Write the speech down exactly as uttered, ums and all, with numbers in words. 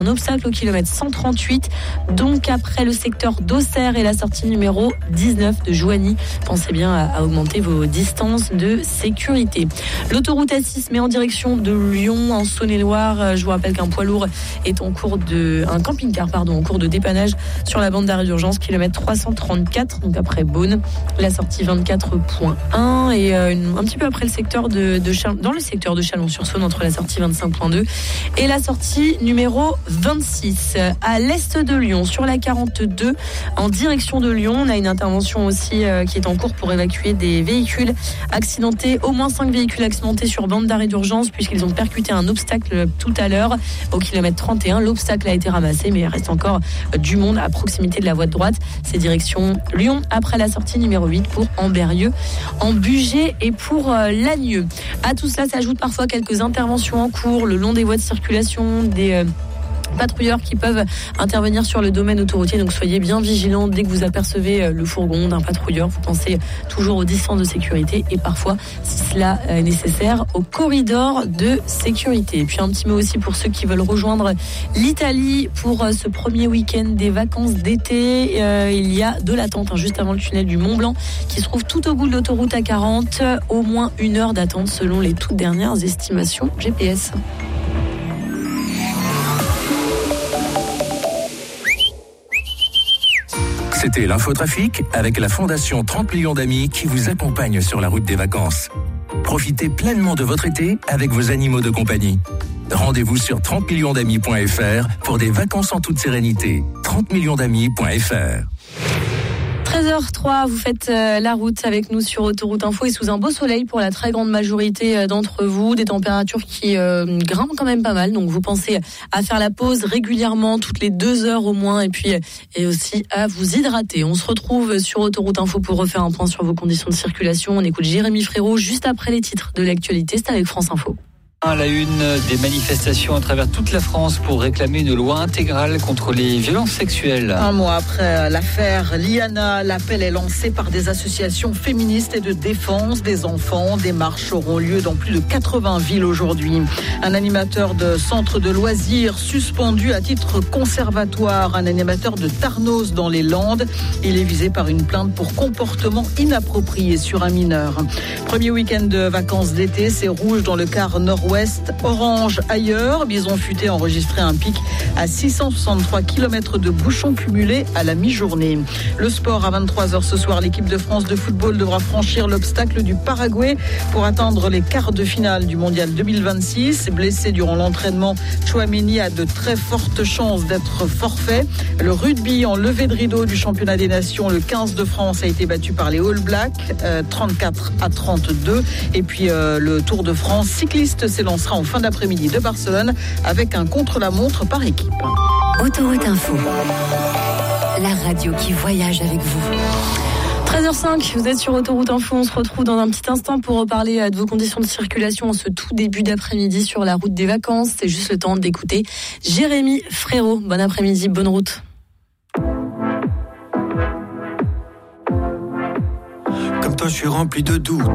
un obstacle au kilomètre cent trente-huit, donc après le secteur d'Auxerre et la sortie numéro dix-neuf de Joigny. Pensez bien à, à augmenter vos distances de sécurité. L'autoroute A six met en direction de Lyon en Saône-et-Loire. Je vous rappelle qu'un poids lourd est en cours de un camping-car pardon en cours de dépannage sur la bande d'arrêt d'urgence kilomètre trois cent trente-quatre, donc après Beaune, la sortie vingt-quatre point un et euh, une, un petit peu après le secteur de, de Chal- dans le secteur de Chalon-sur-Saône entre la sortie vingt-cinq point deux et la sortie numéro vingt-six. À l'est de Lyon sur la quarante-deux en direction de Lyon, on a une intervention aussi euh, qui est en cours pour évacuer des véhicules accidentés, au moins cinq véhicules accidentés sur bande d'arrêt d'urgence puisqu'ils ont percuté un obstacle tout à l'heure au kilomètre trente et un. L'obstacle a été ramassé mais il reste encore du monde à proximité de la voie de droite. C'est direction Lyon après la sortie numéro huit pour Amberieu, en Bugey et pour euh, Lagnieu. À tout cela s'ajoutent parfois quelques interventions en cours le long des voies de circulation, des euh, patrouilleurs qui peuvent intervenir sur le domaine autoroutier, donc soyez bien vigilants dès que vous apercevez le fourgon d'un patrouilleur. Vous pensez toujours aux distances de sécurité et parfois, si cela est nécessaire, au corridor de sécurité. Et puis un petit mot aussi pour ceux qui veulent rejoindre l'Italie pour ce premier week-end des vacances d'été. Euh, il y a de l'attente hein, juste avant le tunnel du Mont Blanc qui se trouve tout au bout de l'autoroute A quarante. Au moins une heure d'attente selon les toutes dernières estimations G P S. C'était l'infotrafic avec la Fondation trente millions d'amis qui vous accompagne sur la route des vacances. Profitez pleinement de votre été avec vos animaux de compagnie. Rendez-vous sur trente millions d'amis point f r pour des vacances en toute sérénité. trente millions d'amis point f r. treize heures trois, vous faites euh, la route avec nous sur Autoroute Info et sous un beau soleil pour la très grande majorité euh, d'entre vous, des températures qui euh, grimpent quand même pas mal, donc vous pensez à faire la pause régulièrement toutes les deux heures au moins et puis et aussi à vous hydrater. On se retrouve sur Autoroute Info pour refaire un point sur vos conditions de circulation. On écoute Jérémy Frérot juste après les titres de l'actualité, c'est avec France Info. À la une des manifestations à travers toute la France pour réclamer une loi intégrale contre les violences sexuelles. Un mois après l'affaire Liana, l'appel est lancé par des associations féministes et de défense des enfants. Des marches auront lieu dans plus de quatre-vingts villes aujourd'hui. Un animateur de centre de loisirs suspendu à titre conservatoire, un animateur de Tarnos dans les Landes. Il est visé par une plainte pour comportement inapproprié sur un mineur. Premier week-end de vacances d'été, c'est rouge dans le quart nord-ouest. Ouest, orange ailleurs. Bison Futé a enregistré un pic à six cent soixante-trois kilomètres de bouchons cumulés à la mi-journée. Le sport à vingt-trois heures ce soir, l'équipe de France de football devra franchir l'obstacle du Paraguay pour atteindre les quarts de finale du mondial deux mille vingt-six. Blessé durant l'entraînement, Tchouaméni a de très fortes chances d'être forfait. Le rugby en levée de rideau du championnat des nations, le quinze de France a été battu par les All Blacks, euh, trente-quatre à trente-deux. Et puis euh, le Tour de France cycliste s'élancera en fin d'après-midi de Barcelone avec un contre-la-montre par équipe. Autoroute Info, la radio qui voyage avec vous. treize heures cinq, vous êtes sur Autoroute Info. On se retrouve dans un petit instant pour reparler de vos conditions de circulation en ce tout début d'après-midi sur la route des vacances. C'est juste le temps d'écouter Jérémy Frérot. Bon après-midi, bonne route. Comme toi, je suis rempli de doutes.